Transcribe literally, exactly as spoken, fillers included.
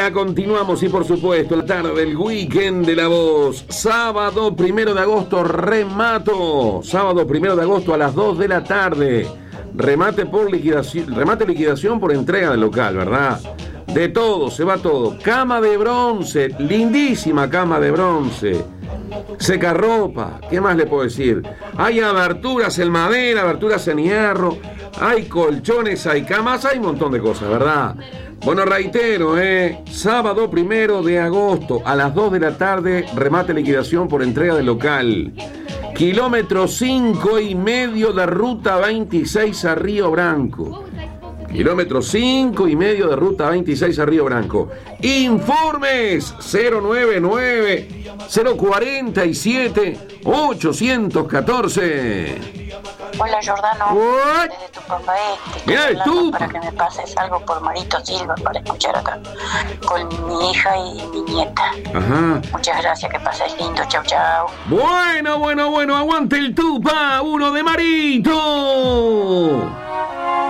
día, continuamos y por supuesto la tarde del weekend de La Voz. Sábado primero de agosto, remato. Sábado primero de agosto a las dos de la tarde. Remate por liquidación, remate liquidación por entrega del local, ¿verdad? De todo, se va todo. Cama de bronce, lindísima cama de bronce. Secarropa, ¿qué más le puedo decir? Hay aberturas en madera, aberturas en hierro, hay colchones, hay camas, hay un montón de cosas, ¿verdad? Bueno, reitero, ¿eh? Sábado primero de agosto a las dos de la tarde, remate liquidación por entrega del local. Kilómetro cinco y medio de ruta veintiséis a Río Branco. Kilómetro cinco y medio de ruta veintiséis a Río Branco. Informes cero nueve nueve, cero cuatro siete, ocho uno cuatro. Hola Jordano, What? desde Tupamba Este. Mira el Tupa. Para que me pases algo por Marito Silva para escuchar acá con mi hija y mi nieta. Ajá. Muchas gracias, que pases lindo, chau chau. Bueno, bueno, bueno, aguante el Tupa, uno de Marito.